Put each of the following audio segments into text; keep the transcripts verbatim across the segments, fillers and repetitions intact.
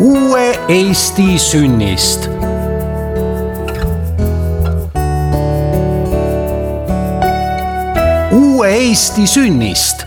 uue Eesti sünnist. uue Eesti sünnist.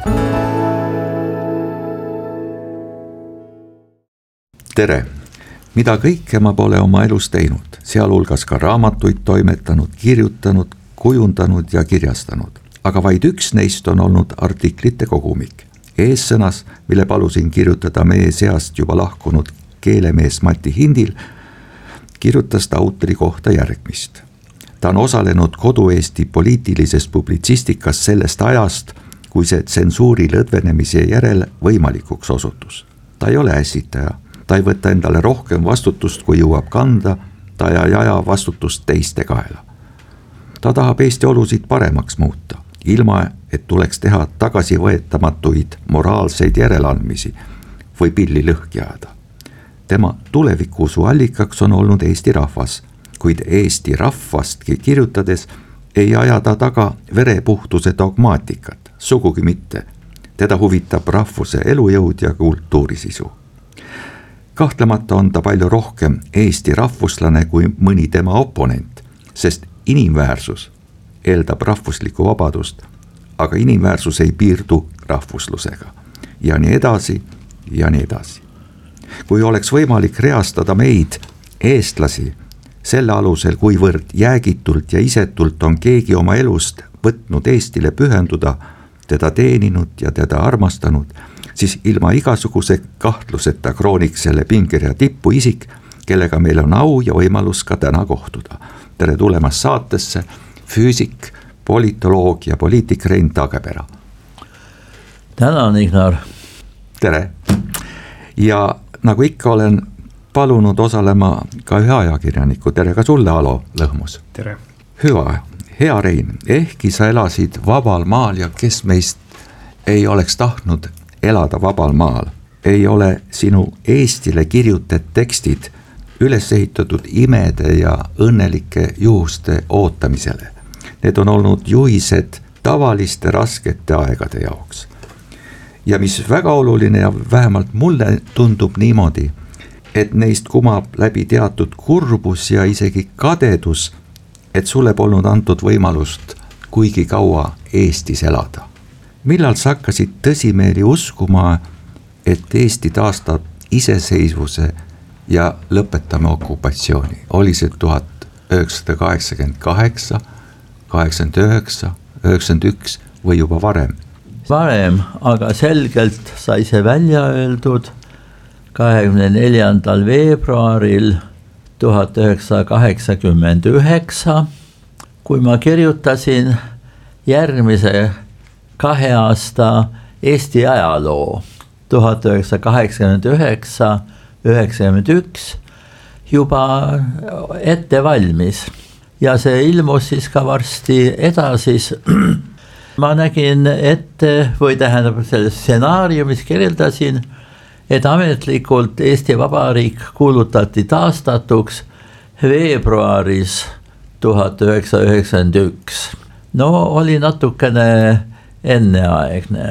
Tere! Mida kõike ma pole oma elus teinud, sealhulgas ka raamatuid toimetanud, kirjutanud, kujundanud ja kirjastanud. Aga vaid üks neist on olnud artiklite kogumik. Eessõnas, mille palusin kirjutada meie seast juba lahkunud keelemees Mati Hindil, kirjutas ta autori kohta järgmist. Ta on osalenud Kodu-Eesti poliitilises publitsistikas sellest ajast, kui see tsensuuri lõdvenemise järel võimalikuks osutus. Ta ei ole ässitaja, ta ei võta endale rohkem vastutust, kui jõuab kanda, ta ei aja vastutust teiste kaela. Ta tahab Eesti olusid paremaks muuta, ilma et tuleks teha tagasivõetamatuid moraalseid järeleandmisi või pilli lõhki ajada. Tema tulevikuusu allikaks on olnud Eesti rahvas, kuid Eesti rahvastki kirjutades ei aja ta taga verepuhtuse dogmaatikat, sugugi mitte. Teda huvitab rahvuse elujõud ja kultuurisisu. Kahtlemata on ta palju rohkem Eesti rahvuslane kui mõni tema oponent, sest inimväärsus eeldab rahvuslikku vabadust, aga inimväärsus ei piirdu rahvuslusega. Ja nii edasi, ja nii edasi. Kui oleks võimalik reastada meid, eestlasi, selle alusel, kuivõrd jäägitult ja isetult on keegi oma elust võtnud Eestile pühenduda, teda teeninud ja teda armastanud, siis ilma igasuguse kahtluseta krooniks selle pingerea tippu isik, kellega meil on au ja võimalus ka täna kohtuda. Tere tulemast saatesse, füüsik, politoloog ja poliitik Rein Taagepera. Tänan, Ignar. Tere. Ja nagu ikka olen palunud osalema ka ühe ajakirjaniku. Tere ka sulle, Alo Lõhmus. Tere. Hüva, hea Rein, ehkki sa elasid vabal maal ja kes meist ei oleks tahtnud elada vabal maal, ei ole sinu Eestile kirjuted tekstid üles ehitatud imede ja õnnelike juhuste ootamisele. Need on olnud juhised tavaliste raskete aegade jaoks. Ja mis väga oluline ja vähemalt mulle tundub niimoodi, et neist kumab läbi teatud kurbus ja isegi kadedus, et sulle polnud antud võimalust kuigi kaua Eestis elada. Millal sa hakkasid tõsimeeli uskuma, et Eesti taastab iseseisvuse ja lõpetame okupatsiooni? Oli see tuhat üheksasada kaheksakümmend kaheksa, kaheksakümmend üheksa, üheksakümmend üks või juba varem? Varem, aga selgelt sai see välja öeldud kahekümne neljandal veebruaril tuhat üheksasada kaheksakümmend üheksa, kui ma kirjutasin järgmise kahe aasta Eesti ajaloo tuhat üheksasada kaheksakümmend üheksa, üheksakümmend üks juba ette valmis ja see ilmus siis ka varsti edasis. Ma nägin ette või tähendab selles stsenaariumis kirjeldasin, et ametlikult Eesti Vabariik kuulutati taastatuks veebruaris tuhat üheksasada üheksakümmend üks. No oli natukene enneaegne.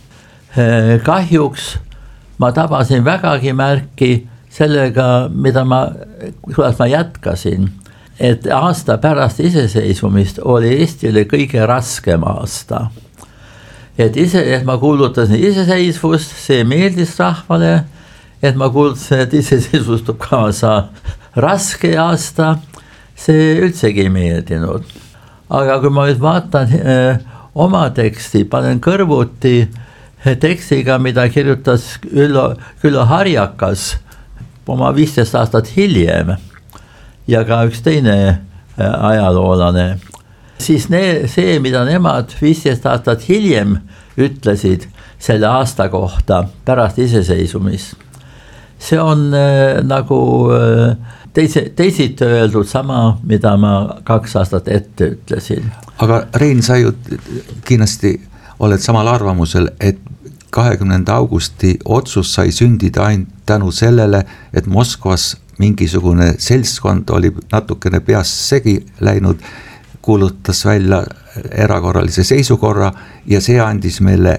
Kahjuks ma tabasin vägagi märki sellega, mida ma, kuidas ma jätkasin, et aasta pärast iseseisvumist oli Eestile kõige raskem aasta. Et, ise, et ma kuulutasin iseseisvust, see meeldis rahvale, et ma kuulutasin, et iseseisvust tuleb kaasa raske aasta, see üldsegi ei meeldinud. Aga kui ma nüüd vaatan eh, oma teksti, panen kõrvuti tekstiga, mida kirjutas Üllo, Üllo Harjakas oma viisteist aastat hiljem ja ka üks teine ajaloolane, siis ne, see, mida nemad viisteist aastat hiljem ütlesid selle aasta kohta pärast iseseisvumist, see on äh, nagu äh, teise, teisiti öeldud sama, mida ma kaks aastat ette ütlesin. Aga Rein, sa ju kindlasti oled samal arvamusel, et kahekümnenda augusti otsus sai sündida ainult tänu sellele, et Moskvas mingisugune seltskond oli natukene peas segi läinud, kuulutas välja erakorralise seisukorra ja see andis meile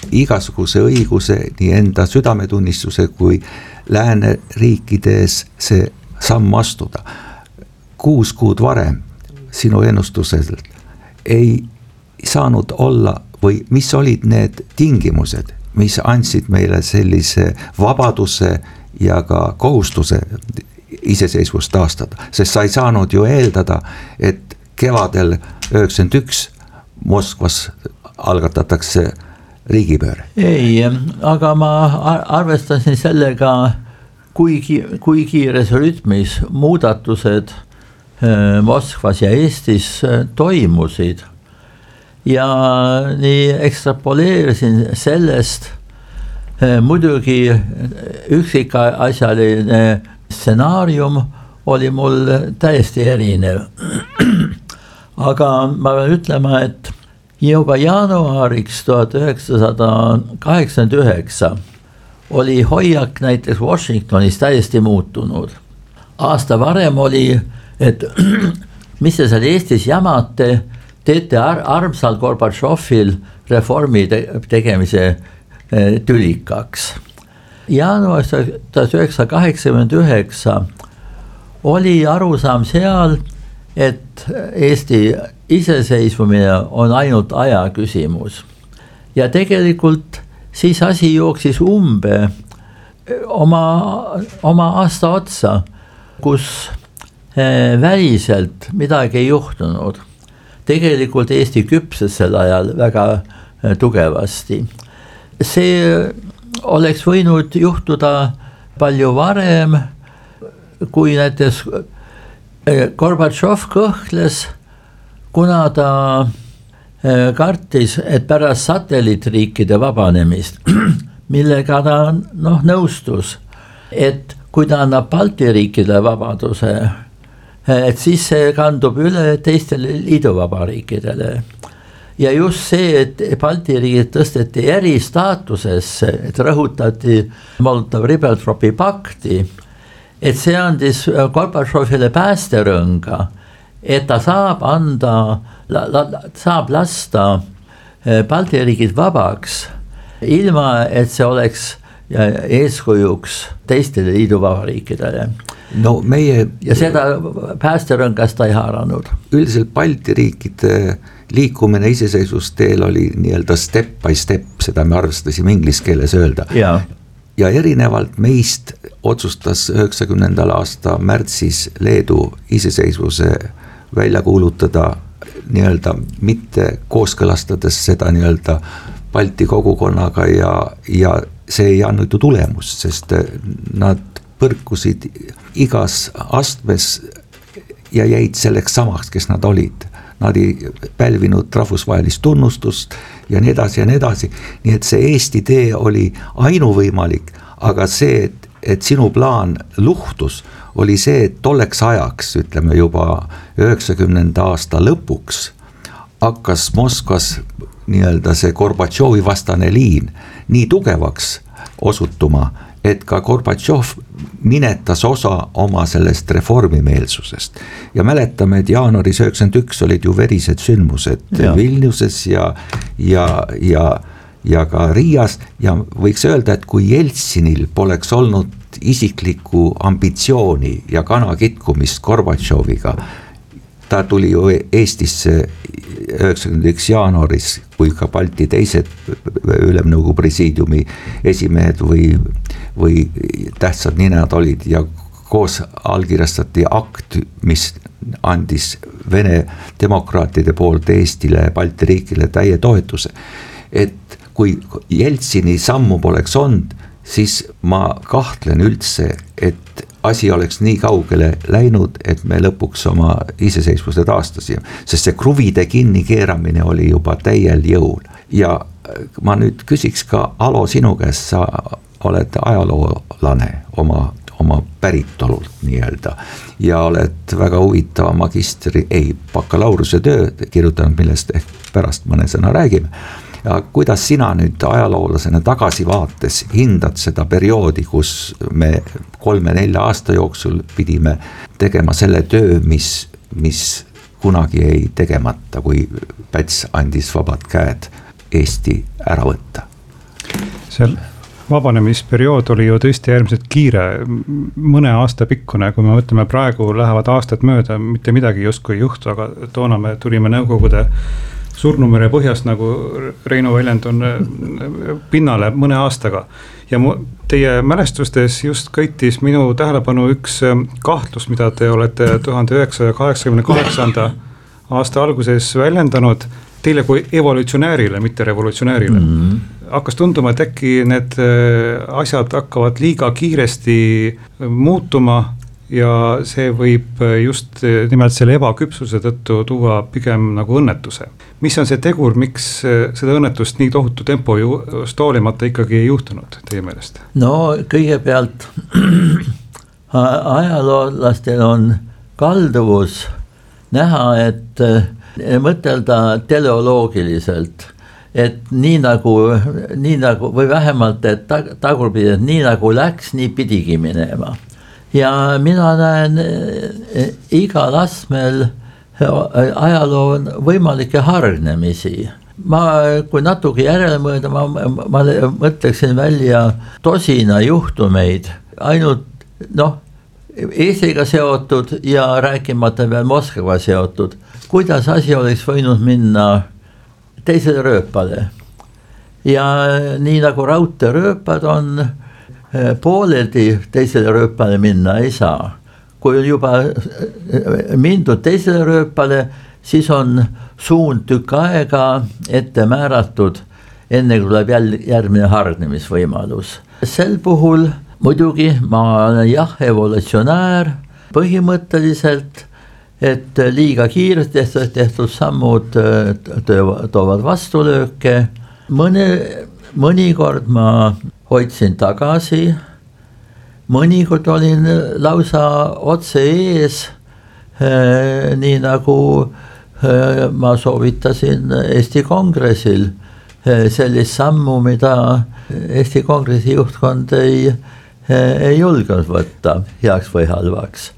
igasuguse õiguse nii enda südametunnistuse kui lääneriikides see samm astuda. Kuus kuud varem sinu ennustuselt ei saanud olla või mis olid need tingimused, mis andsid meile sellise vabaduse ja ka kohustuse iseseisvust taastada, sest sa ei saanud ju eeldada, et kevadel üheksakümmend üks Moskvas algatatakse riigipööre. Ei, aga ma arvestasin sellega, kui, kui kiires rütmis muudatused Moskvas ja Eestis toimusid ja nii ekstrapoleerisin sellest muidugi üksikasjaline stsenaarium oli mul täiesti erinev. Aga ma pean ütlema, et juba jaanuariks tuhat üheksasada kaheksakümmend üheksa oli hoiak näiteks Washingtonis täiesti muutunud. Aasta varem oli, et mis te seal Eestis jamate, teete ar- armsal Gorbatšovil reformi tegemise tülikaks. Jaanuaris tuhat üheksasada kaheksakümmend üheksa oli arusaam seal, et Eesti iseseisvumine on ainult aja küsimus. Ja tegelikult siis asi jooksis umbe oma, oma aasta otsa, kus väliselt midagi ei juhtunud. Tegelikult Eesti küpses sel ajal väga tugevasti. See oleks võinud juhtuda palju varem, kui näiteks Gorbatšov kõhkles, kuna ta kartis, et pärast satelliitriikide vabanemist, millega ta noh, nõustus, et kui ta annab Balti riikide vabaduse, et siis see kandub üle teistele liiduvabariikidele. Ja just see, et Balti riigid tõsteti eristaatusesse, et rõhutati Molotov-Ribbentropi pakti, et see andis Gorbatšovile päästerõnga, et ta saab anda, la, la, saab lasta Balti riigid vabaks, ilma et see oleks eeskujuks teistele liiduvabariikidele. No meie... Ja seda päästerõngast ta ei haaranud. Üldiselt Balti riikide liikumine iseseisvusteel oli nii-öelda step by step, seda me arvestasime inglise keeles öelda. Ja. Ja erinevalt meist otsustas üheksakümnendal aasta märtsis Leedu iseseisvuse välja kuulutada nii-öelda mitte kooskõlastades seda nii-öelda Balti kogukonnaga ja, ja see ei andnud ju tulemust, sest nad põrkusid igas astmes ja jäid selleks samaks, kes nad olid. Nad ei pälvinud rahvusvahelist tunnustust ja nii edasi ja nii edasi. Nii et see Eesti tee oli ainuvõimalik, aga see, et, et sinu plaan luhtus, oli see, et tolleks ajaks, ütleme juba üheksakümnenda aasta lõpuks, hakkas Moskvas nii-öelda see Gorbatšovi vastane liin nii tugevaks osutuma, et ka Gorbatšov minetas osa oma sellest reformimeelsusest. Ja mäletame, et jaanuaris üheksakümmend üks olid ju verised sündmused ja. Vilniuses ja, ja, ja, ja ka Riias ja võiks öelda, et kui Jeltsinil poleks olnud isiklikku ambitsiooni ja kanakitkumist Gorbatšoviga, ta tuli ju Eestisse üheksakümmend üks jaanuaris, kui ka Balti teised Ülemnõukogu presiidiumi esimehed või, või tähtsad ninad olid ja koos allkirjastati akt, mis andis Vene demokraatide poolt Eestile ja Balti riikile täie toetuse. Et kui Jeltsini sammu poleks olnud, siis ma kahtlen üldse, et asi oleks nii kaugele läinud, et me lõpuks oma iseseisvuse taastasime, sest see kruvide kinni keeramine oli juba täiel jõul. Ja ma nüüd küsiks ka, Alo, sinu käest, sa oled ajaloolane oma, oma päritolult nii-öelda ja oled väga huvitava magistri, ei, bakalaureuse töö kirjutanud, millest ehk pärast mõne sõna räägime. Ja kuidas sina nüüd ajaloolasena tagasivaates hindad seda perioodi, kus me kolme-nelja aasta jooksul pidime tegema selle töö, mis, mis kunagi ei tegemata, kui Päts andis vabad käed Eesti ära võtta? seal vabanemisperiood oli ju tõesti äärmiselt kiire, mõne aasta pikkune, kui me mõtleme praegu lähevad aastad mööda, mitte midagi justkui ei juhtu, aga toona me tulime Nõukogude Surnumere põhjast, nagu Reino väljend on pinnale mõne aastaga. Ja teie mälestustes just kõitis minu tähelepanu üks kahtlus, mida te olete tuhande üheksasaja kaheksakümne kaheksanda aasta alguses väljendanud teile kui evolutsionäärile, mitte revolutsionäärile. Mm-hmm. Hakkas tunduma, et äkki need asjad hakkavad liiga kiiresti muutuma ja see võib just nimelt selle ebaküpsuse tõttu tuua pigem nagu õnnetuse. Mis on see tegur, miks seda õnnetust nii tohutu tempo stoolimata ikkagi ei juhtunud teie meelest? No kõigepealt ajaloolastel on kalduvus näha, et mõtelda teleoloogiliselt, et nii nagu, nii nagu või vähemalt, et tagurpidi, et nii nagu läks, nii pidigi minema. Ja mina näen igal astmel ajaloo võimalikke hargnemisi. Ma, kui natuke järele mõelda, ma, ma mõtleksin välja tosina juhtumeid, ainult noh, Eestiga seotud ja rääkimata veel Moskva seotud. Kuidas asi oleks võinud minna teisele rööpale. Ja nii nagu raudteerööpad on, pooleldi teisele rööpale minna ei saa. Kui juba mindud teisele rööpale, siis on suund tükk aega ette määratud, enne kui tuleb järgmine hargnemisvõimalus. Sel puhul muidugi ma olen jah evolutsionäär põhimõtteliselt, et liiga kiiresti tehtud, tehtud sammud toovad vastulööke. Mõne, mõnikord ma hoidsin tagasi, mõnikord olin lausa otse ees, nii nagu ma soovitasin Eesti Kongressil sellist sammu, mida Eesti Kongressi juhtkond ei, ei julgenud võtta heaks või halvaks.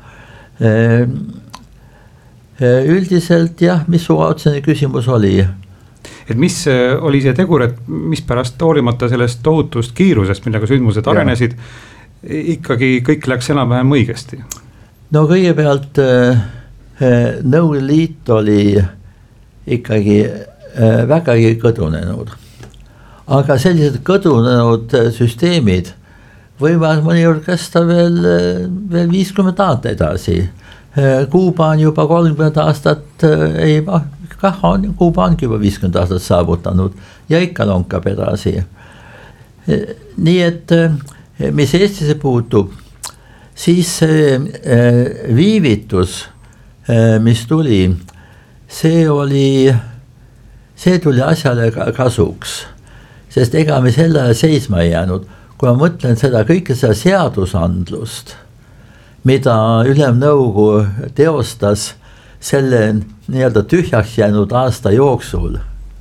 Üldiselt jah, mis su otsene küsimus oli? Et mis oli see tegur, et mis pärast hoolimata sellest tohutust kiirusest, millega sündmused arenesid, ikkagi kõik läks enam-vähem õigesti? No kõigepealt Nõukogude Liit oli ikkagi vägagi kõdunenud. Aga sellised kõdunenud süsteemid võivad mõnikord kesta veel, veel viiskümmend aastat edasi. Kuuba on juba kolmkümmend aastat, ei, kah on, Kuuba ongi juba viiskümmend aastat saavutanud ja ikka lonkab edasi. Nii et mis Eestisse puutub, siis viivitus, mis tuli, see oli, see tuli asjale kasuks, sest ega me selle seisma ei jäänud. Kui ma mõtlen seda kõike seda seadusandlust, mida Ülemnõukogu teostas selle nii-öelda tühjaks jäänud aasta jooksul.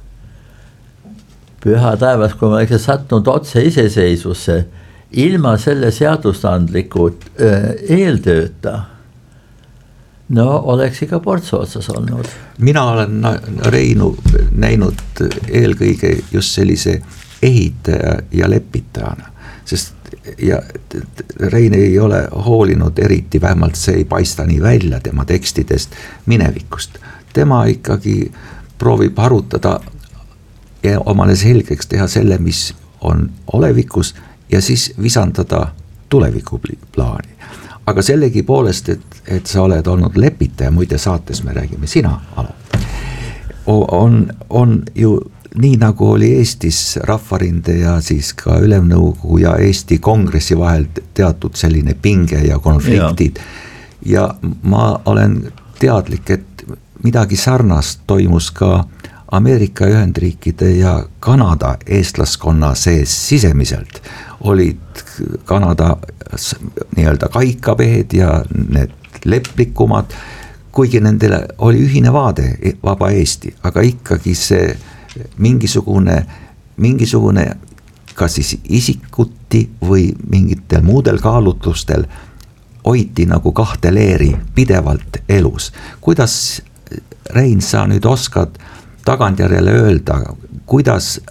Püha taevas, kui ma oleks sattunud otse iseseisvusse, ilma selle seadustandliku eeltööta, no oleks ikka portsu otsas olnud. Mina olen Reinu näinud eelkõige just sellise ehitaja ja lepitajana, sest ja Rein ei ole hoolinud eriti, vähemalt see ei paista nii välja tema tekstidest minevikust. Tema ikkagi proovib harutada ja omale selgeks teha selle, mis on olevikus ja siis visandada tulevikuplaani. Aga sellegi poolest, et, et sa oled olnud lepitaja, muide saates me räägime sina, Alo, on, on ju nii nagu oli Eestis Rahvarinde ja siis ka Ülemnõukogu ja Eesti Kongressi vahel teatud selline pinge ja konfliktid. Ja, ja ma olen teadlik, et midagi sarnast toimus ka Ameerika Ühendriikide ja Kanada eestlaskonna sees sisemiselt. Olid Kanada nii-öelda kaikapehed ja need leplikumad, kuigi nendele oli ühine vaade vaba Eesti, aga ikkagi see mingisugune, mingisugune kas siis isikuti või mingitel muudel kaalutlustel hoiti nagu kahte leeri pidevalt elus. Kuidas, Rein, sa nüüd oskad tagantjärele öelda, kuidas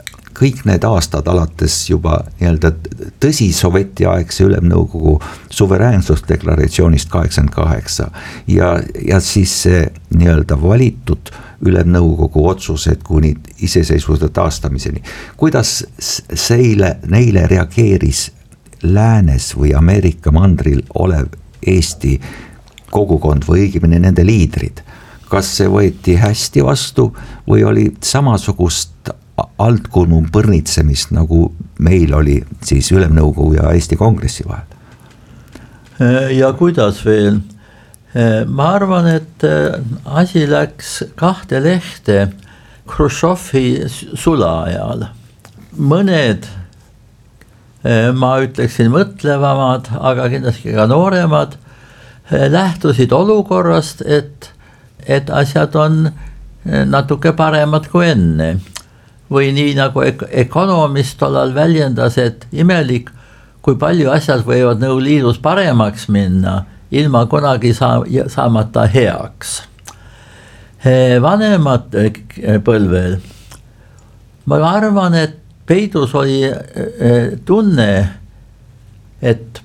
kõik need aastad alates juba nii-öelda tõsi sovjetiaegse Ülemnõukogu suveräänsusdeklaratsioonist kaheksakümmend kaheksa ja, ja siis see nii-öelda valitud Ülemnõukogu otsused kuni iseseisvuse taastamiseni. Kuidas seile, neile reageeris läänes või Ameerika mandril olev Eesti kogukond või õigemini nende liidrid? Kas see võeti hästi vastu või oli samasugust altkulmu põrnitsemist, nagu meil oli siis Ülemnõukogu ja Eesti Kongressi vahel? Ja kuidas veel? Ma arvan, et asi läks kahte lehte Hruštšovi sula ajal. Mõned, ma ütleksin mõtlevamad, aga kindlasti ka nooremad, lähtusid olukorrast, et et asjad on natuke paremad kui enne. Või nii nagu Economist tollal väljendas, et imelik, kui palju asjad võivad Nõuliidus paremaks minna, ilma kunagi saa, saamata heaks. Vanemad põlvel, ma arvan, et peidus oli tunne, et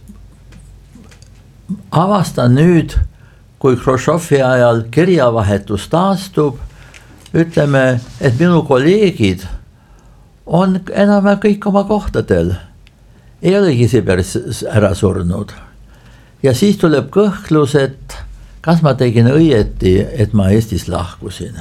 avastan nüüd, kui Hruštšovi ajal kirjavahetus taastub, ütleme, et minu kolleegid on enam kõik oma kohtadel. Ei olegi Siberis ära surnud. Ja siis tuleb kõhklus, et kas ma tegin õieti, et ma Eestis lahkusin.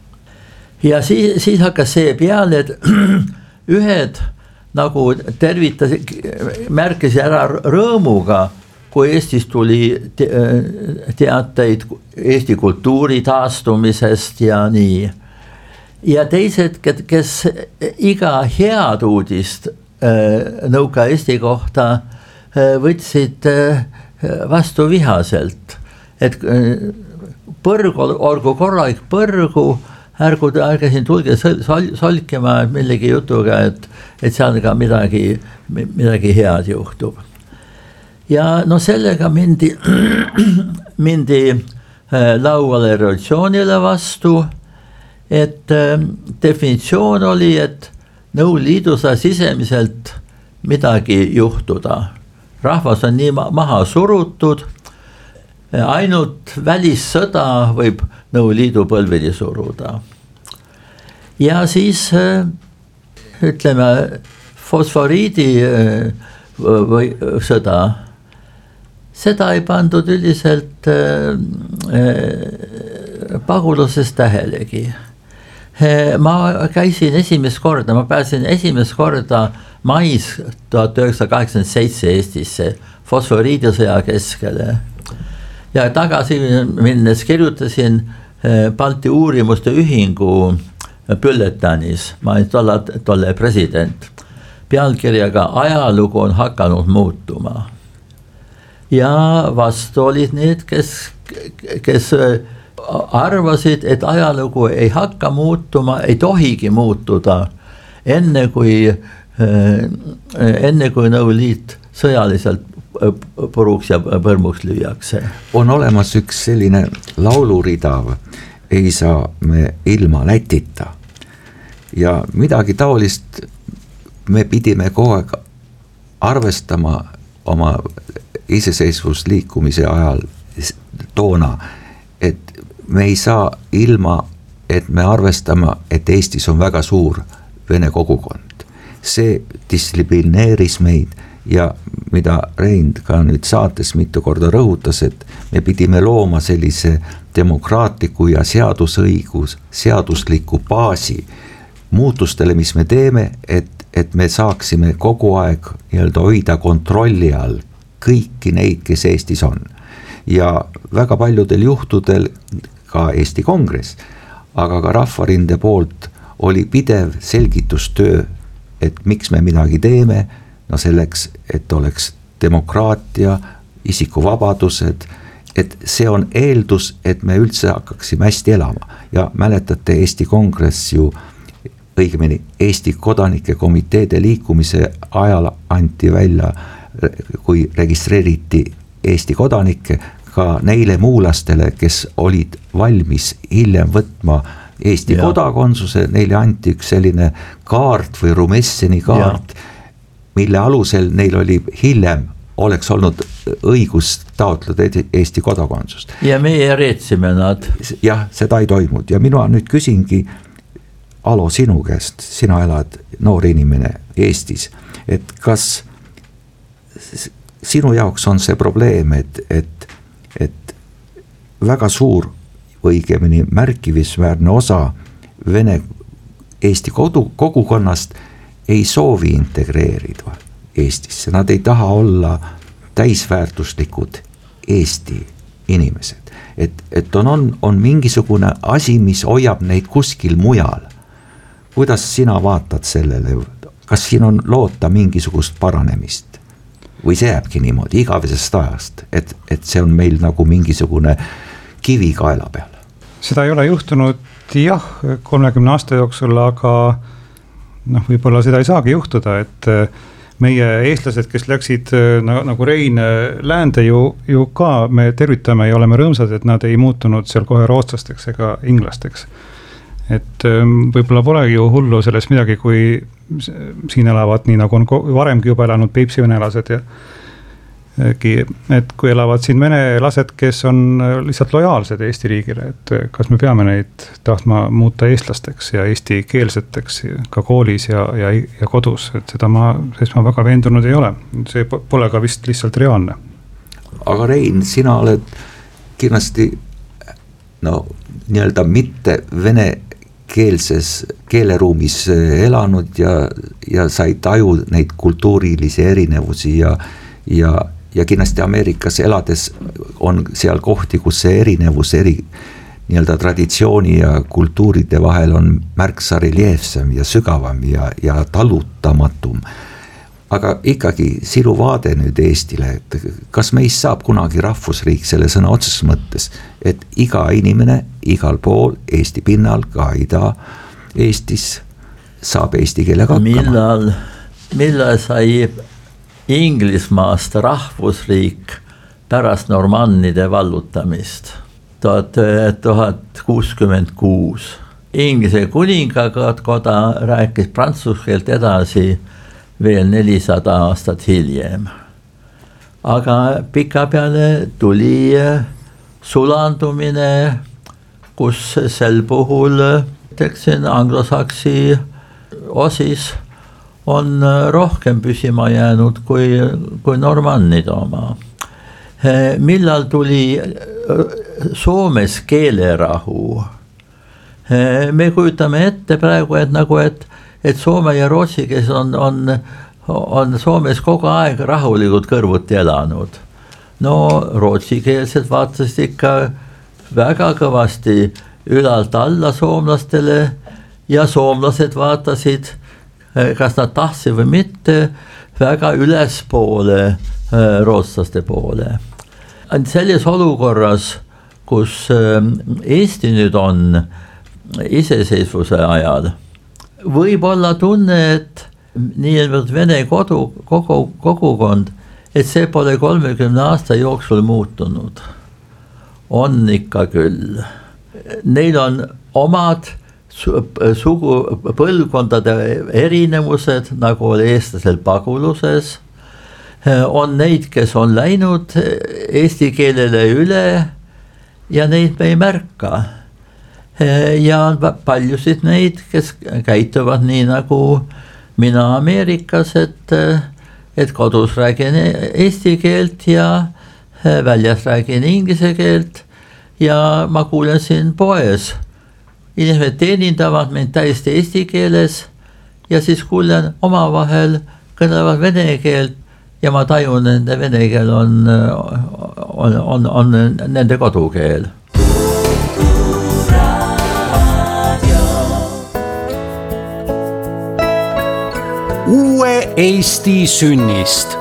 Ja siis, siis hakkas see peale, et ühed nagu tervitas, märkis ära rõõmuga, kui Eestis tuli te, teateid Eesti kultuuri taastumisest ja nii. Ja teised, kes iga head uudist Nõuka Eesti kohta võtsid vastu vihaselt. Et põrgu, olgu korraik põrgu, ärgu, ärge siin tulge sol, solkima millegi jutuga, et, et seal ka midagi, midagi head juhtub. Ja no sellega mindi, mindi lauale revolutsioonile vastu, et definitsioon oli, et Nõuliidu saa sisemiselt midagi juhtuda. Rahvas on nii maha surutud, ainult välissõda võib Nõuliidu põlvili suruda. Ja siis ütleme fosforiidi või sõda, seda ei pandud üldiselt äh, äh, paguluses tähelegi. Ma käisin esimest korda, ma pääsin esimest korda mais tuhat üheksasada kaheksakümmend seitse Eestisse fosforiidisõja keskele. Ja tagasi minnes kirjutasin Balti uurimuste ühingu bülletanis, ma olin tolle, tolle president, pealkirjaga ajalugu on hakanud muutuma. Ja vastu olid need, kes, kes arvasid, et ajalugu ei hakka muutuma, ei tohigi muutuda, enne kui, enne kui Nõuliit sõjaliselt puruks ja põrmuks lüüakse. On olemas üks selline laulurida, ei saa me ilma Lätita. Ja midagi taolist me pidime kogu aeg arvestama oma iseseisvusliikumise ajal toona, et me ei saa ilma, et me arvestame, et Eestis on väga suur vene kogukond. See distsiplineeris meid ja mida Rein ka nüüd saates mitu korda rõhutas, et me pidime looma sellise demokraatliku ja seadusõigus, seadusliku baasi muutustele, mis me teeme, et, et me saaksime kogu aeg nii-öelda hoida kontrolli all kõiki neid, kes Eestis on. Ja väga paljudel juhtudel ka Eesti Kongress, aga ka Rahvarinde poolt oli pidev selgitustöö, et miks me midagi teeme, no selleks, et oleks demokraatia, isikuvabadused, et see on eeldus, et me üldse hakkaksime hästi elama. Ja mäletate, Eesti Kongress ju, õigemini Eesti kodanike komiteede liikumise ajal anti välja, kui registreeriti Eesti kodanikke, ka neile muulastele, kes olid valmis hiljem võtma Eesti Ja. kodakondsuse, neile anti üks selline kaart või Rumesseni kaart, mille alusel neil oli hiljem, oleks olnud õigus taotleda Eesti kodakondsust. ja meie reetsime nad. jah, seda ei toimunud ja mina nüüd küsingi, Alo, sinu käest, sina elad noor inimene Eestis, et kas sinu jaoks on see probleem, et, et, et väga suur, õigemini märkimisväärne osa vene Eesti kodu, kogukonnast ei soovi integreerida Eestisse, nad ei taha olla täisväärtuslikud Eesti inimesed, et, et on, on, on mingisugune asi, mis hoiab neid kuskil mujal. Kuidas sina vaatad sellele, kas siin on loota mingisugust paranemist või see jääbki niimoodi igavesest ajast, et, et see on meil nagu mingisugune kivi kaela peal? Seda ei ole juhtunud jah, kolmekümne aasta jooksul, aga noh, võib-olla seda ei saagi juhtuda, et meie eestlased, kes läksid nagu Rein läände ju, ju ka me tervitame ja oleme rõõmsad, et nad ei muutunud seal kohe rootslasteks ega inglasteks. Et võib-olla polegi ju hullu sellest midagi, kui siin elavad nii nagu on varemgi juba elanud Peipsi venelased ja et kui elavad siin venelased, kes on lihtsalt lojaalsed Eesti riigile, et kas me peame neid tahtma muuta eestlasteks ja eestikeelseteks ka koolis ja, ja, ja kodus, et seda ma, sest ma väga veendunud ei ole, see pole ka vist lihtsalt reaalne. Aga Rein, sina oled kindlasti no nii-öelda mitte vene keelses keeleruumis elanud ja, ja sa ei taju neid kultuurilisi erinevusi ja, ja, ja kindlasti Ameerikas elades on seal kohti, kus see erinevus eri nii-öelda traditsiooni ja kultuuride vahel on märksa reljeefsem ja sügavam ja, ja talutamatum. Aga ikkagi sinu vaade nüüd Eestile, et kas meist saab kunagi rahvusriik selle sõna otseses mõttes, et iga inimene igal pool Eesti pinnal, ka ida Eestis saab eesti keelega hakkama? Millal, millal sai Inglismaast rahvusriik pärast normannide vallutamist? tuhat kuuskümmend kuus. Inglise kuningakoda rääkis prantsuskeelt edasi veel nelisada aastat hiljem. Aga pikapeale tuli sulandumine, kus sel puhul teksin anglosaksi osis on rohkem püsima jäänud kui, kui normannid oma. Millal tuli Soomes keelerahu? Me kujutame ette praegu, et nagu, et et Soome ja Rootsi, kes on, on, on Soomes kogu aeg rahulikult kõrvuti elanud. No rootsikeelsed vaatasid ikka väga kõvasti ülalt alla soomlastele ja soomlased vaatasid, kas nad tahtsid või mitte, väga ülespoole rootslaste poole. Selles olukorras, kus Eesti nüüd on iseseisvuse ajal, võib olla tunne, et nii-öelda vene kodu, kogu, kogukond, et see pole kolmekümne aasta jooksul muutunud. On ikka küll. Neil on omad sugu põlvkondade erinevused, nagu oli eestlasel paguluses. On neid, kes on läinud eesti keelele üle ja neid me ei märka. Ja on paljusid neid, kes käituvad nii nagu mina Ameerikas, et, et kodus räägin eesti keelt ja väljas räägin inglise keelt ja ma kuulen siin poes. Inimesed teenindavad mind täiesti eesti keeles ja siis kuulen omavahel kõnelevad vene keelt ja ma tajun, nende vene keel on, on, on, on nende kodukeel. Uue Eesti sünnist.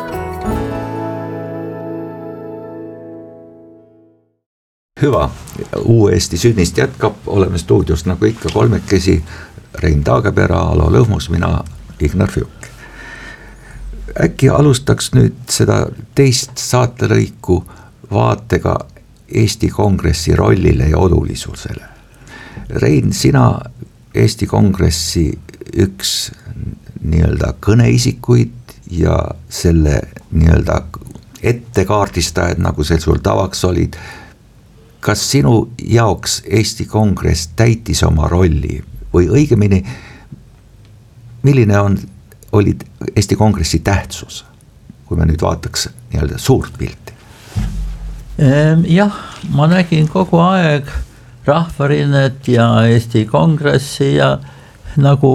Hüva, Uue Eesti sünnist jätkab, oleme stuudios nagu ikka kolmekesi, Rein Taagepera, Alo Lõhmus, mina Ignar Fjuk. Äkki alustaks nüüd seda teist saatelõiku vaatega Eesti Kongressi rollile ja olulisusele. Rein, sina Eesti Kongressi üks nii-öelda kõneisikuid ja selle nii-öelda ettekaardistajad, nagu see sul tavaks olid. Kas sinu jaoks Eesti Kongress täitis oma rolli või õigemini, milline on, olid Eesti Kongressi tähtsus, kui me nüüd vaataks nii-öelda suurt pilti? Jah, ma nägin kogu aeg Rahvarinnet ja Eesti Kongressi ja nagu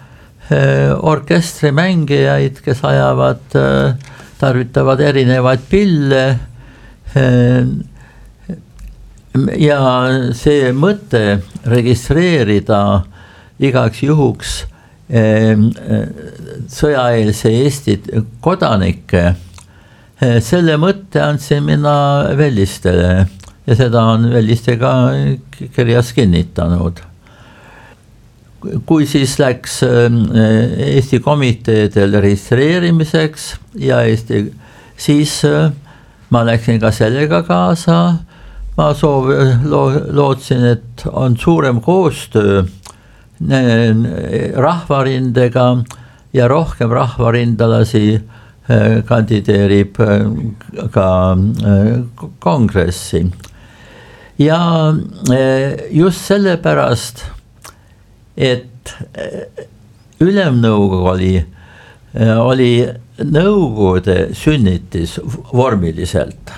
orkestrimängijaid, kes ajavad, tarvitavad erinevaid pille. Ja see mõte registreerida igaks juhuks sõjaeelse Eesti kodanikke, selle mõtte andsin mina Vellistele ja seda on Velliste ka kirjas kinnitanud. Kui siis läks Eesti komiteedel registreerimiseks ja Eesti, siis ma läksin ka sellega kaasa. Ma soov, lo, lootsin, et on suurem koostöö Rahvarindega ja rohkem rahvarindalasi kandideerib ka kongressi. Ja just sellepärast, et ülemnõukogu oli, oli nõukogude sünnitis vormiliselt.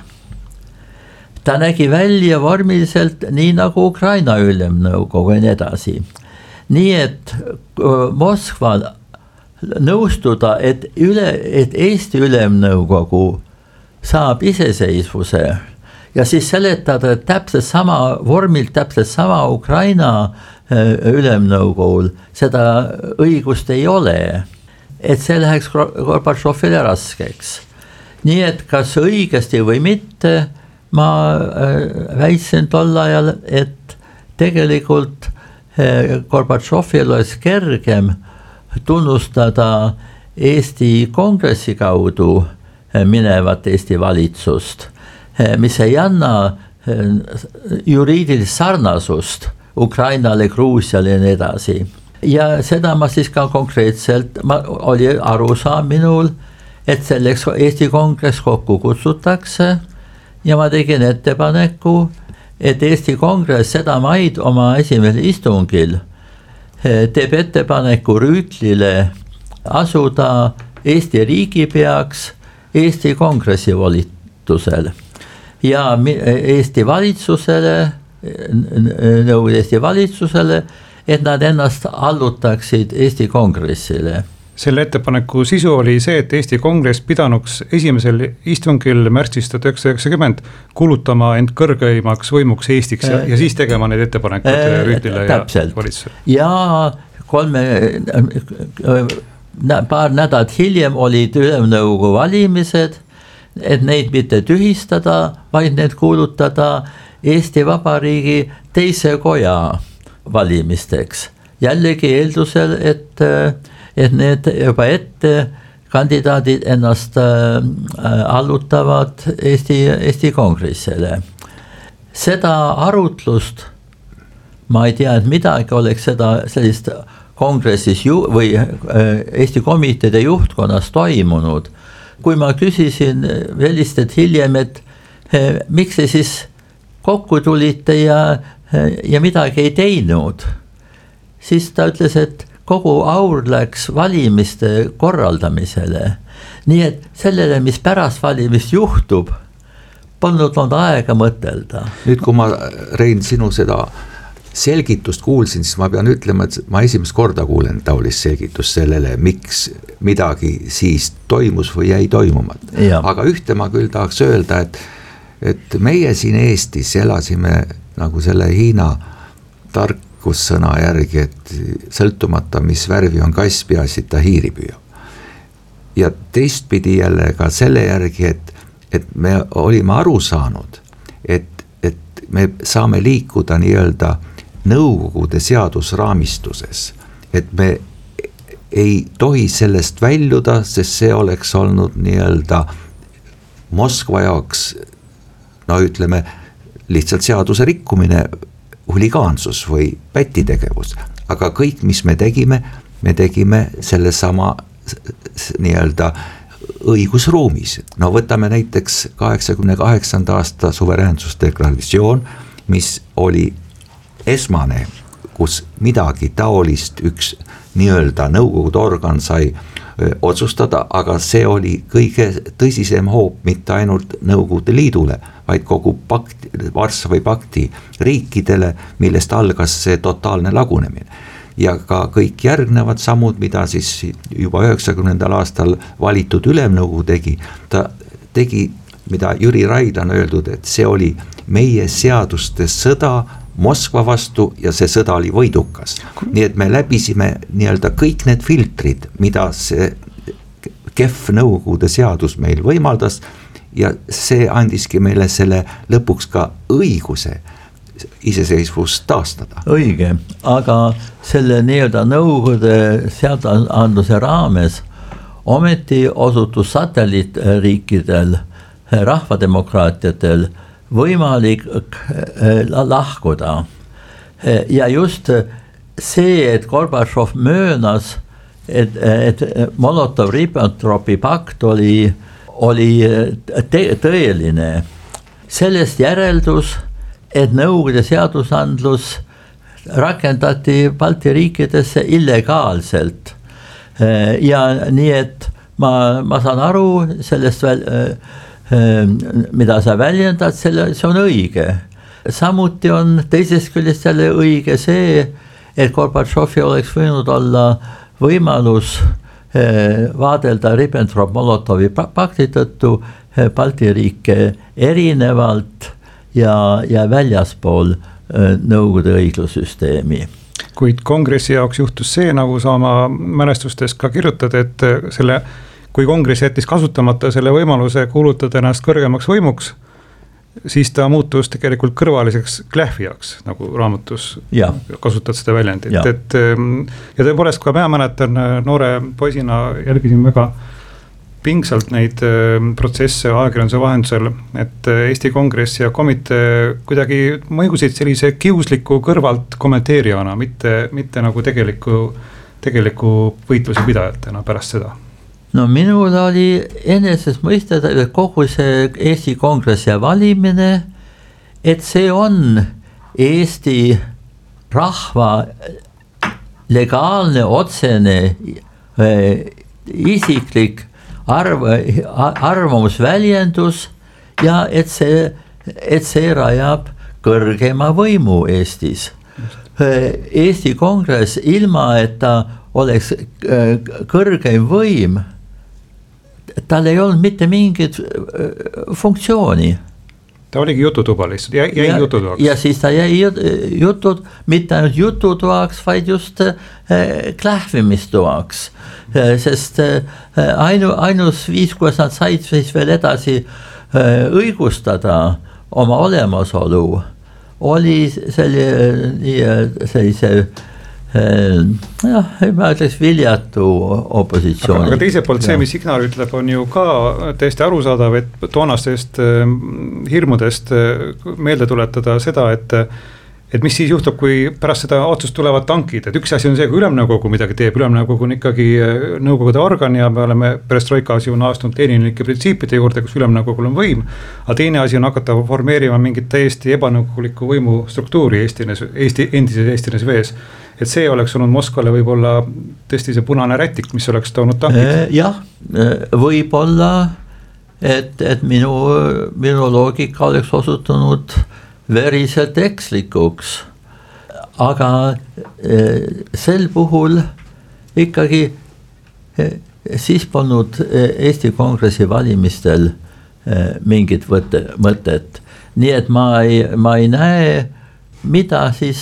Ta nägi välja vormiliselt nii nagu Ukraina ülemnõukogu ja nii edasi. Nii et Moskva nõustuda, et, üle, et Eesti ülemnõukogu saab iseseisvuse ja siis seletada, et täpselt sama vormilt, täpselt sama Ukraina ülemnõukogul seda õigust ei ole, et see läheks Gorbatšovile raskeks. Nii et kas õigesti või mitte, ma väitsin tol ajal, et tegelikult Gorbatšovil oleks kergem tunnustada Eesti Kongressi kaudu minevat Eesti valitsust, mis ei anna juriidilist sarnasust Ukrainale, Gruusiale ja nii edasi. Ja seda ma siis ka konkreetselt, ma oli arusaam minul, et selleks Eesti Kongress kokku kutsutakse ja ma tegin ettepaneku, et Eesti Kongress seda maid oma esimesel istungil teeb ettepaneku Rüütlile asuda Eesti riigipeaks Eesti Kongressi volitusel ja Eesti valitsusele, nõu Eesti valitsusele, et nad ennast allutaksid Eesti Kongressile. Selle ettepaneku sisu oli see, et Eesti Kongress pidanuks esimesel istungil märtsis tuhat üheksasada üheksakümmend kuulutama end kõrgeimaks võimuks Eestiks ja, ja siis tegema need ettepanekud Rüütlile ja valitsusele. Ja kolme, paar nädalat hiljem olid ülemnõukogu valimised, et neid mitte tühistada, vaid need kuulutada Eesti Vabariigi teise koja valimisteks. Jällegi eeldusel, et et need juba ette kandidaadid ennast allutavad Eesti, Eesti Kongressile. Seda arutlust, ma ei tea, et midagi oleks seda sellist kongressis ju, või Eesti komiteede juhtkonnas toimunud. Kui ma küsisin Vellistelt hiljem, et miks see siis kokku tulite ja, ja midagi ei teinud, siis ta ütles, et kogu aur läks valimiste korraldamisele. Nii et sellele, mis pärast valimist juhtub, polnud olnud aega mõtelda. Nüüd, kui ma, Rein, sinu seda selgitust kuulsin, siis ma pean ütlema, et ma esimest korda kuulen taolist selgitust sellele, miks midagi siis toimus või jäi toimumat. Aga ühte ma küll tahaks öelda, et, et meie siin Eestis elasime nagu selle Hiina tark kus sõna järgi, et sõltumata, mis värvi on kass, peaasi, et ta hiiri püüab. Ja teistpidi jälle ka selle järgi, et, et me olime aru saanud, et, et me saame liikuda nii-öelda nõukogude seadusraamistuses, et me ei tohi sellest väljuda, sest see oleks olnud nii-öelda Moskva jaoks, no ütleme, lihtsalt seaduse rikkumine huligaansus või pätitegevus, aga kõik, mis me tegime, me tegime selle sama nii-öelda õigusruumis. No võtame näiteks kaheksakümne kaheksanda aasta suveräänsusdeklaratsioon, mis oli esmane, kus midagi taolist üks nii-öelda nõukogude organ sai otsustada, aga see oli kõige tõsisem hoop mitte ainult Nõukogude Liidule, vaid kogu pakti, Varssavi pakti riikidele, millest algas see totaalne lagunemine. Ja ka kõik järgnevad sammud, mida siis juba üheksakümnendal aastal valitud ülemnõukogu tegi, ta tegi, mida Jüri Raidla on öeldud, et see oli meie seaduste sõda Moskva vastu ja see sõda oli võidukas. Nii et me läbisime nii-öelda kõik need filtrid, mida see kehv nõukogude seadus meil võimaldas ja see andiski meile selle lõpuks ka õiguse iseseisvust taastada. Õige, aga selle nii-öelda nõukogude seadusandluse raames ometi osutus satelliitriikidel, rahvademokraatiatel võimalik lahkuda. Ja just see, et Gorbatšov möönas, et, et Molotov-Ribbentropi pakt oli, oli tõeline. Sellest järeldus, et nõukogude seadusandlus rakendati Balti riikidesse illegaalselt. Ja nii, et ma, ma saan aru sellest veel, mida sa väljendad, selle, see on õige. Samuti on teisest küljest jälle õige see, et Gorbatšovi oleks võinud olla võimalus vaadelda Ribbentrop-Molotovi pakti tõttu Balti riike erinevalt ja, ja väljaspool nõukogude õiglussüsteemi. Kuid kongressi jaoks juhtus see, nagu sa oma mälestustes ka kirjutad, et selle kui kongress jättis kasutamata selle võimaluse kuulutada ennast kõrgemaks võimuks, siis ta muutus tegelikult kõrvaliseks klähvijaks, nagu raamatus ja. Kasutad seda väljendit. Ja. Et, ja tõepoolest, kui ma mäletan, noore poisina jälgisin väga pingsalt neid protsesse ajakirjanduse vahendusel, et Eesti Kongress ja komitee kuidagi mõjusid sellise kiusliku kõrvalt kommenteerijana, mitte, mitte nagu tegeliku, tegeliku võitluse pidajatena pärast seda. No minul oli enesest mõistada, et kogu see Eesti Kongressi valimine, et see on Eesti rahva legaalne, otsene, isiklik arv, arvamusväljendus ja et see, et see rajab kõrgema võimu Eestis. Eesti Kongress ilma, et ta oleks kõrgeim võim, tal ei olnud mitte mingit funktsiooni. Ta oligi jututuba lihtsalt, jäi, jäi ja, jututuvaks. Ja siis ta jäi jutud, mitte ainult jututuvaks, vaid just äh, klähvimistuvaks. Äh, sest äh, ainu, ainus viis, kuidas nad said siis veel edasi äh, õigustada oma olemasolu, oli selline, sellise jah, ma ütleks viljatu opositsiooni. Aga, aga teiselt poolt see, mis Ignar ütleb, on ju ka täiesti arusaadav, et toonastest hirmudest meelde tuletada seda, et et mis siis juhtub, kui pärast seda otsust tulevad tankid, et üks asi on see, kui ülemnõukogu midagi teeb, ülemnõukogu on ikkagi nõukogude organ ja me oleme perestroikas ju naastunud teeninike printsiipide juurde, kus ülemnõukogul on võim, aga teine asi on hakata formeerima mingit täiesti ebanõukogulikku võimu struktuuri Eesti, Eesti, endises Eesti N S V-s. Et see oleks olnud Moskvale võib-olla tõesti see punane rätik, mis oleks toonud tankid. Jah, võib-olla, et, et minu, minu loogika oleks osutunud veriselt ekslikuks, aga sel puhul ikkagi siis polnud Eesti Kongressi valimistel mingit võtte, mõtet. Nii et ma ei, ma ei näe, mida siis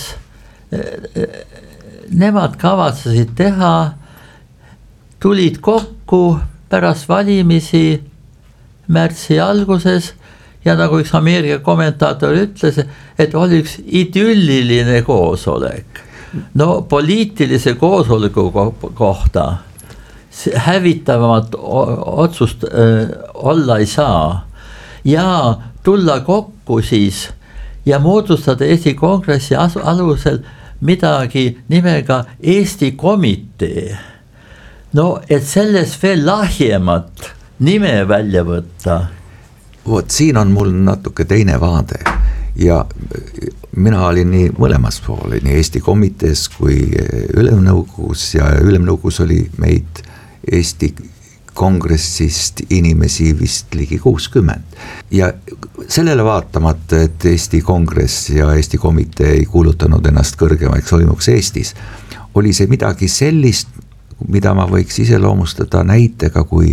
nemad kavatsesid teha, tulid kokku pärast valimisi märtsi alguses ja nagu üks Ameerika kommentaator ütles, et oli üks idülliline koosolek. No poliitilise koosoleku kohta hävitavat otsust äh, olla ei saa ja tulla kokku siis ja moodustada Eesti Kongressi alusel midagi nimega Eesti Komitee. No et sellest veel lahjemat nime välja võtta. Vot siin on mul natuke teine vaade ja mina olin nii mõlemas pool, nii Eesti Komitees kui Ülemnõukogus ja Ülemnõukogus oli meid Eesti Kongressist inimesi vist ligi kuuskümmend. Ja sellele vaatamata, et Eesti Kongress ja Eesti Komitee ei kuulutanud ennast kõrgemaks võimuks Eestis, oli see midagi sellist, mida ma võiks iseloomustada näitega, kui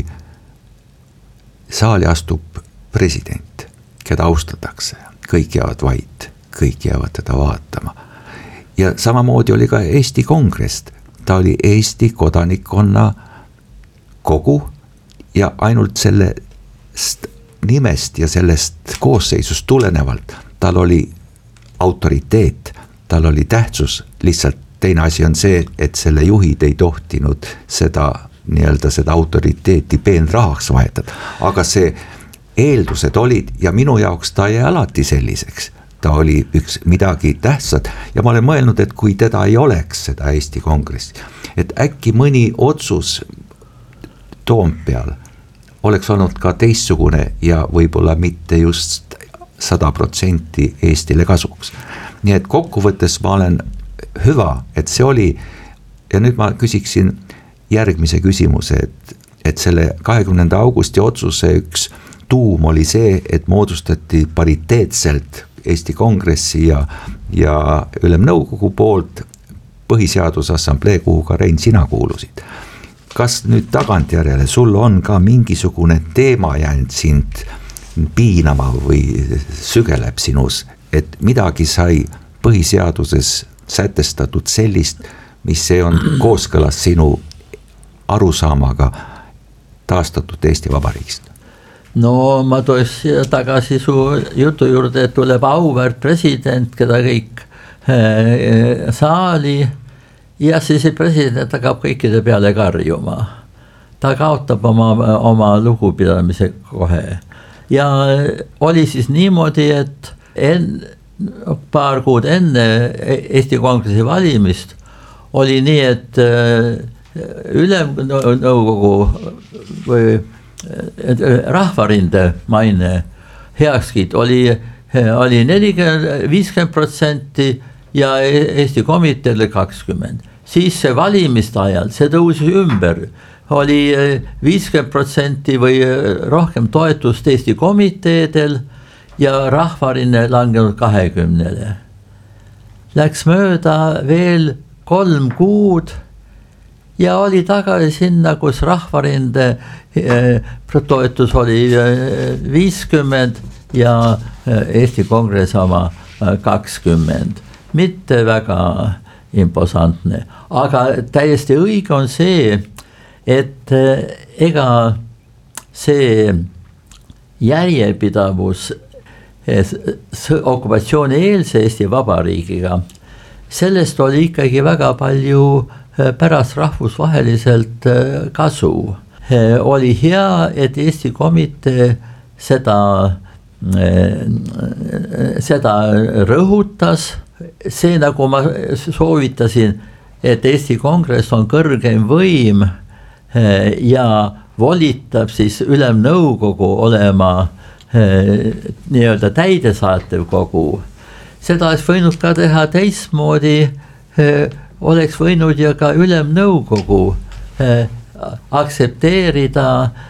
saali astub president, keda austatakse, kõik jäävad vait, kõik jäävad teda vaatama. Ja samamoodi oli ka Eesti Kongress, ta oli Eesti kodanikkonna kogu ja ainult sellest nimest ja sellest koosseisust tulenevalt tal oli autoriteet, tal oli tähtsus, lihtsalt teine asi on see, et selle juhid ei tohtinud seda, nii-öelda seda autoriteeti peenrahaks vahetada, aga see eeldused olid ja minu jaoks ta jäi alati selliseks, ta oli üks midagi tähtsat ja ma olen mõelnud, et kui teda ei oleks seda Eesti Kongressi, et äkki mõni otsus Toompeal oleks olnud ka teistsugune ja võib-olla mitte just sada protsenti Eestile kasuks. Nii et kokkuvõttes ma olen hüva, et see oli ja nüüd ma küsiksin järgmise küsimuse, et, et selle kahekümnenda augusti otsuse üks tuum oli see, et moodustati pariteetselt Eesti Kongressi ja, ja Ülemnõukogu poolt põhiseadusassamblee, kuhu ka Rein sina kuulusid. Kas nüüd tagantjärele sul on ka mingisugune teema jäänud sind piinama või sügeleb sinus, et midagi sai põhiseaduses sätestatud sellist, mis see on kooskõlas sinu arusaamaga taastatud Eesti Vabariigist? No ma toes tagasi su jutu juurde, et tuleb auväärt president, keda kõik äh, saali ja siis president hakkab kõikide peale karjuma. Ta kaotab oma, oma lugupidamise kohe. Ja oli siis niimoodi, et en, paar kuud enne Eesti Kongressi valimist oli nii, et Ülemnõukogu või rahvarinde maine heakskiit oli, oli nelikümmend, viiskümmend protsenti ja Eesti Komiteele kakskümmend. Siis see valimiste ajal, see tõusis ümber, oli viiskümmend protsenti või rohkem toetust Eesti Komiteedel ja rahvarine langenud kahekümnele. Läks mööda veel kolm kuud ja oli tagasi sinna, kus rahvarinde toetus oli viiskümmend ja Eesti Kongress oma kakskümmend. Mitte väga imposantne, aga täiesti õige on see, et ega see järjepidavus okupatsiooni eelse Eesti Vabariigiga, sellest oli ikkagi väga palju pärast rahvusvaheliselt kasu. Oli hea, et Eesti Komitee seda, seda rõhutas. See, nagu ma soovitasin, et Eesti Kongress on kõrgeim võim ja volitab siis Ülemnõukogu olema nii-öelda täidesaatev kogu. Seda oleks võinud ka teha teistmoodi, oleks võinud ja ka Ülemnõukogu aktsepteerida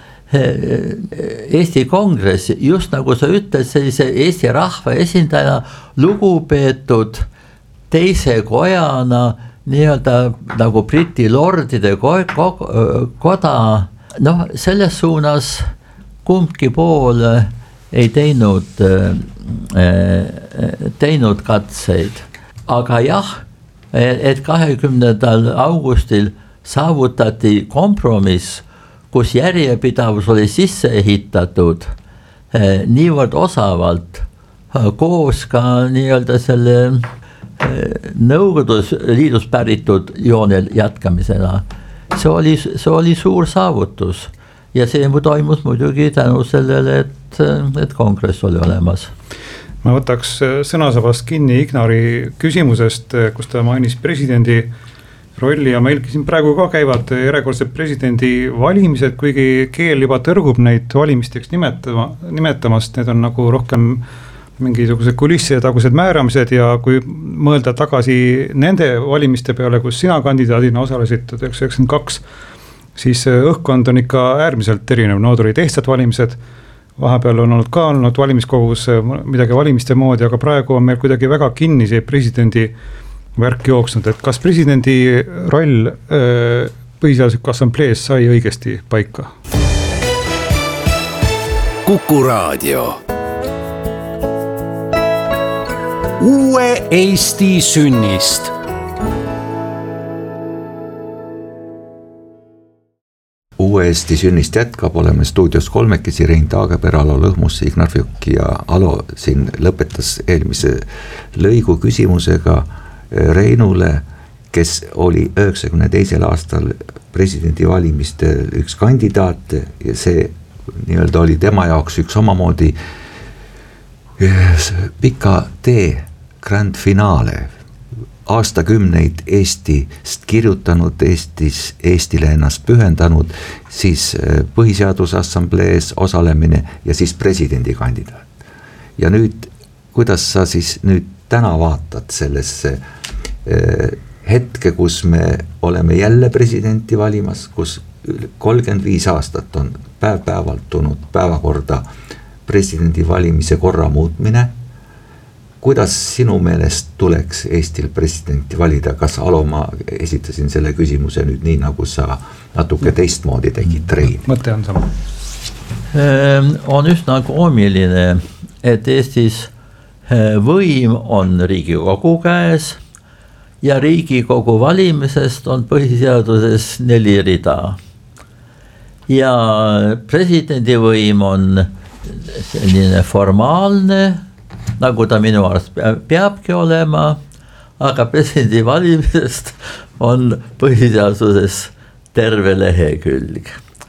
Eesti Kongressi, just nagu sa ütled, sellise Eesti rahva esindajana lugupeetud teise kojana, nii-öelda nagu Briti lordide ko ko koda, noh, selles suunas kumbki pool ei teinud, teinud katseid. Aga jah, et kahekümnendal augustil saavutati kompromiss, kus järjepidavus oli sisse ehitatud eh, niivõrd osavalt eh, koos ka nii-öelda selle eh, Nõukogude Liidus päritud joonel jätkamisena. See oli, see oli suur saavutus ja see toimus muidugi tänu sellele, et, et kongress oli olemas. ma võtaks sõnasabast kinni Ignari küsimusest, kus ta mainis presidendi rolli ja meil siin praegu ka käivad järjekordsed presidendi valimised, kuigi keel juba tõrgub neid valimisteks nimetama, nimetamast, need on nagu rohkem mingisugused kulisside tagused määramised ja kui mõelda tagasi nende valimiste peale, kus sina kandidaadina osalesid tuhat üheksasada üheksakümmend kaks, siis õhkkond on ikka äärmiselt erinev, nood olid ehtsad valimised, vahepeal on olnud ka olnud valimiskogus midagi valimiste moodi, aga praegu on meil kuidagi väga kinni see presidendi värk jooksnud, et kas presidendi roll põhiseadusliku assamblees sai õigesti paika? Kuku Raadio. Uue Eesti sünnist. Uue Eesti sünnist jätkab, oleme stuudios kolmekesi, Rein Taageper, Alo Lõhmus, Ignar Fjuk ja Alo siin lõpetas eelmise lõigu küsimusega Reinule, kes oli üheksakümne teisel aastal presidendivalimiste üks kandidaat ja see nii-öelda oli tema jaoks üks omamoodi pika tee grand finaale. Aastakümneid Eestist kirjutanud, Eestis, Eestile ennast pühendanud, siis põhiseaduse assamblees osalemine ja siis presidendikandidaat. Ja nüüd, kuidas sa siis nüüd täna vaatad sellesse hetke, kus me oleme jälle presidenti valimas, kus kolmkümmend viis aastat on päev-päevalt tulnud päevakorda presidendi valimise korra muutmine. Kuidas sinu meelest tuleks Eestil presidenti valida? Kas Alo, ma esitasin selle küsimuse nüüd nii, nagu sa natuke teistmoodi tegid, Rein? Mõte on sama. On üsna koomiline, et Eestis võim on Riigikogu käes ja Riigikogu valimisest on põhiseaduses neli rida. Ja presidendi võim on selline formaalne, nagu ta minu arust peabki olema, aga presidendi valimisest on põhiseaduses terve lehekülg.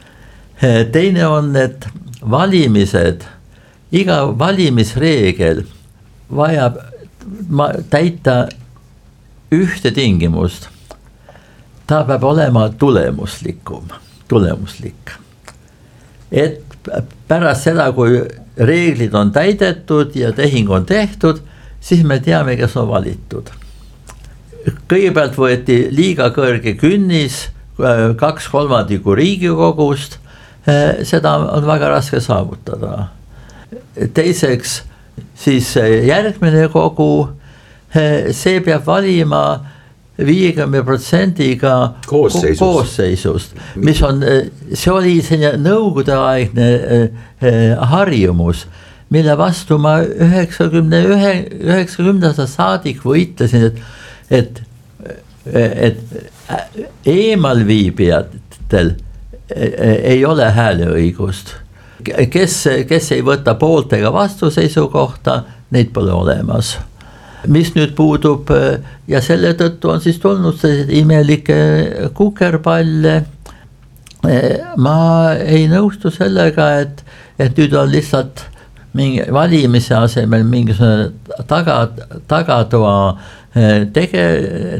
Teine on, et valimised, iga valimisreegel vajab täita ühte tingimust. Ta peab olema tulemuslikum, tulemuslik. Et pärast seda, kui reeglid on täidetud ja tehing on tehtud, siis me teame, kes on valitud. Kõigepealt võeti liiga kõrge künnis, kaks kolmandiku Riigikogust, seda on väga raske saavutada. Teiseks, siis järgmine kogu, see peab valima viiekümne protsendiga koosseisust, koosseisust, mis on, see oli selline nõukogudeaegne harjumus, mille vastu ma üheksakümne ühe, üheksakümnendast saadik võitlesin, et, et, et eemalviibijatel ei ole hääleõigust. Kes, kes ei võta poolt ega vastu seisukohta, neid pole olemas. Mis nüüd puudub ja selle tõttu on siis tulnud imelikke kukerpalle. Ma ei nõustu sellega, et, et nüüd on lihtsalt mingi valimise asemel mingisugune taga, tagatoa tege,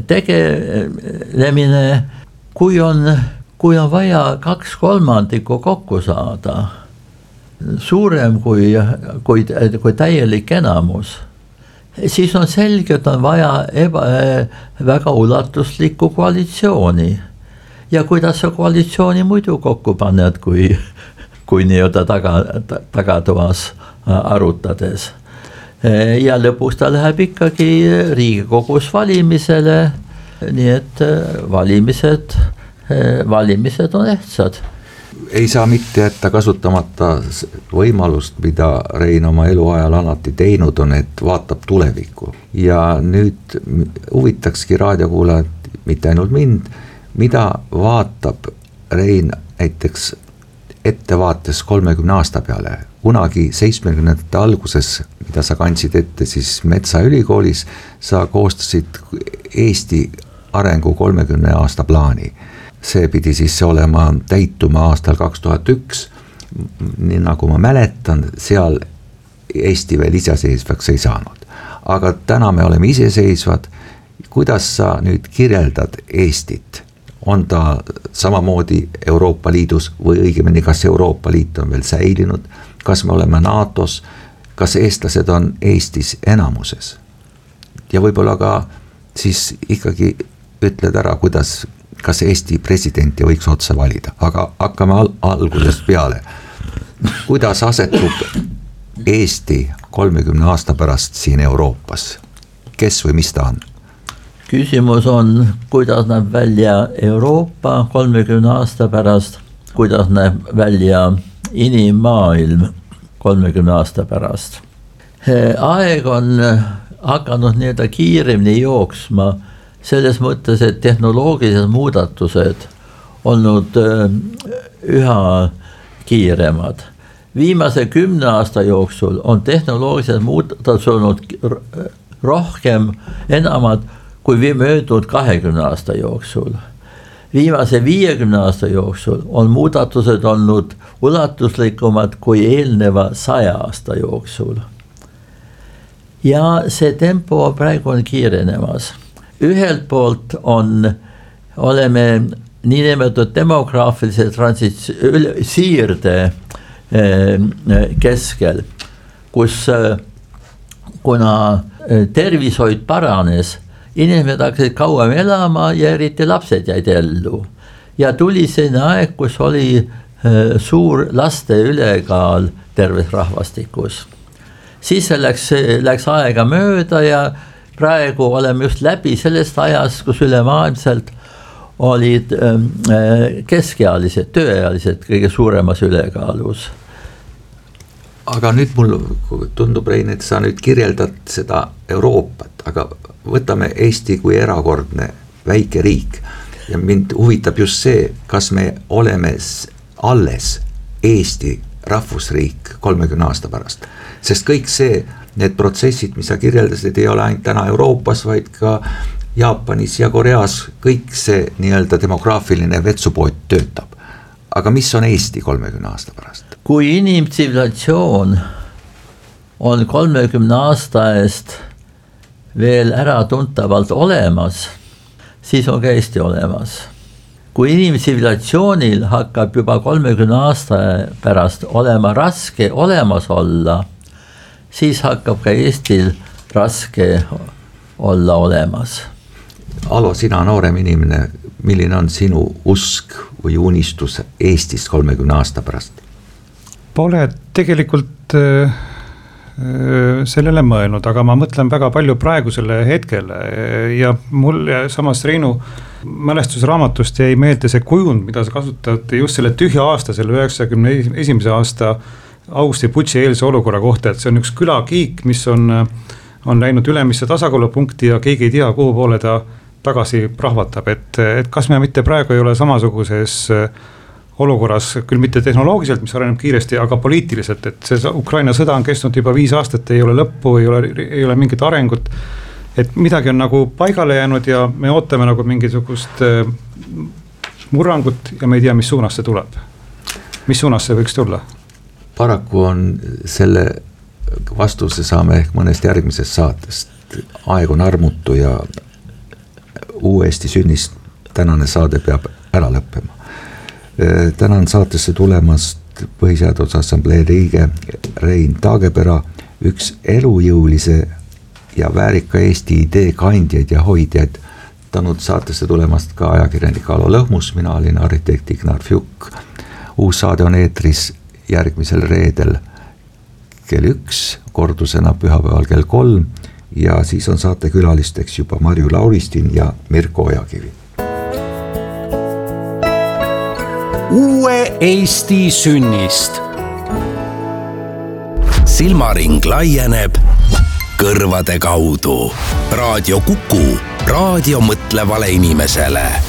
tegelemine, kui on, kui on vaja kaks kolmandikku kokku saada, suurem kui, kui, kui täielik enamus, siis on selge, et on vaja eba, väga ulatuslikku koalitsiooni. Ja kuidas sa koalitsiooni muidu kokku paned, kui, kui nii-öelda taga, tagatoas arutades. Ja lõpuks ta läheb ikkagi Riigikogus valimisele, nii et valimised, valimised on ehtsad. Ei saa mitte jätta kasutamata võimalust, mida Rein oma eluajal alati teinud on, et vaatab tulevikku. Ja nüüd huvitakski raadiokuulajad, mitte ainult mind, mida vaatab Rein näiteks ettevaates kolmekümne aasta peale. Kunagi seitsmekümnendate alguses, mida sa kandsid ette siis Metsaülikoolis, sa koostasid Eesti arengu kolmekümne aasta plaani. See pidi siis olema täituma aastal kaks tuhat üks, nii nagu ma mäletan, seal Eesti veel iseseisvaks ei saanud. Aga täna me oleme iseseisvad. Kuidas sa nüüd kirjeldad Eestit? On ta samamoodi Euroopa Liidus või õigemini, kas Euroopa Liit on veel säilinud? Kas me oleme NATOs? Kas eestlased on Eestis enamuses? Ja võib-olla ka siis ikkagi ütled ära, kuidas, kas Eesti presidenti võiks otse valida, aga hakkame al- algusest peale. Kuidas asetub Eesti kolmekümne aasta pärast siin Euroopas? Kes või mis ta on? Küsimus on, kuidas näeb välja Euroopa kolmekümne aasta pärast, kuidas näeb välja inimmaailm kolmekümne aasta pärast. Aeg on hakanud nii-öelda kiiremini jooksma selles mõttes, et tehnoloogilised muudatused olnud üha kiiremad. Viimase kümne aasta jooksul on tehnoloogilised muudatused olnud rohkem enamad kui möödunud kahekümne aasta jooksul. Viimase viiekümne aasta jooksul on muudatused olnud ulatuslikumad kui eelneva saja aasta jooksul. Ja see tempo praegu on kiirenemas. Ühelt poolt on, oleme niinimetatud demograafilise transitsioon, siirde keskel, kus kuna tervishoid paranes, inimesed hakkasid kauem elama ja eriti lapsed jäid ellu. Ja tuli selline aeg, kus oli suur laste ülekaal terves rahvastikus. Siis läks, läks aega mööda ja praegu oleme just läbi sellest ajast, kus ülemaailmselt olid keskealised, tööealised kõige suuremas ülekaalus. Aga nüüd mul tundub, Rein, et sa nüüd kirjeldad seda Euroopat, aga võtame Eesti kui erakordne väike riik ja mind huvitab just see, kas me oleme alles Eesti rahvusriik kolmekümne aasta pärast. Sest kõik see, need protsessid, mis sa kirjeldasid, ei ole ainult täna Euroopas, vaid ka Jaapanis ja Koreas, kõik see nii-öelda demograafiline vetsupoot töötab. Aga mis on Eesti kolmekümne aasta pärast? Kui inimtsivilisatsioon on kolmekümne aasta eest veel ära tuntavalt olemas, siis on ka Eesti olemas. Kui inimtsivilisatsioonil hakkab juba kolmekümne aasta pärast olema raske olemas olla, siis hakkab ka Eestil raske olla olemas. Alo, sina noorem inimene, milline on sinu usk või unistus Eestist kolmekümne aasta pärast? Pole tegelikult äh, sellele mõelnud, aga ma mõtlen väga palju praegusele hetkele ja mul ja samas Reinu mälestusraamatust jäi meelde see kujund, mida sa kasutad just selle tühja aasta, selle üheksakümne esimese aasta augusti putši eelse olukorra kohta, et see on üks külakiik, mis on, on läinud ülemisse tasakaalupunkti ja keegi ei tea, kuhu poole ta tagasi prahvatab, et, et kas me mitte praegu ei ole samasuguses olukorras, küll mitte tehnoloogiliselt, mis areneb kiiresti, aga poliitiliselt, et see Ukraina sõda on kestnud juba viis aastat, ei ole lõppu, ei ole, ei ole mingit arengut, et midagi on nagu paigale jäänud ja me ootame nagu mingisugust murrangut ja me ei tea, mis suunas see tuleb. Mis suunas see võiks tulla? Paraku on selle vastuse saame ehk mõnest järgmisest saatest. Aeg on armutu ja Uue Eesti sünnist tänane saade peab ära lõppema. Tänan saatesse tulemast Põhiseaduse Assamblee liige Rein Taagepera, üks elujõulise ja väärika Eesti idee kandjaid ja hoidjaid. Tänud saatesse tulemast ka ajakirjanik Alo Lõhmus, mina olin arhitekt Ignar Fjuk. Uus saade on eetris järgmisel reedel kell üks, kordusena pühapäeval kell kolm ja siis on saate külalisteks juba Marju Lauristin ja Mirko Ojakivi. Uue Eesti sünnist. Silmaring laieneb kõrvade kaudu. Raadio Kuku, raadio mõtlevale inimesele.